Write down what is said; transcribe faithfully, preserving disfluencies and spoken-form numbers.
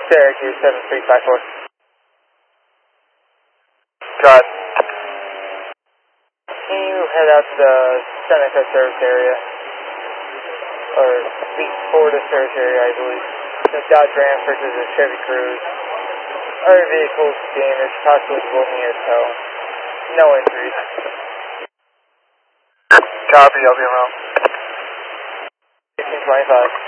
Syracuse seven three five four. Got. Can you head out to the Seneca service area? Or Fleet Florida service area, I believe. The Dodge Ram versus a Chevy Cruze. Other vehicles damaged, possibly blown near tow. No injuries. Copy, I'll be around. fifteen twenty-five.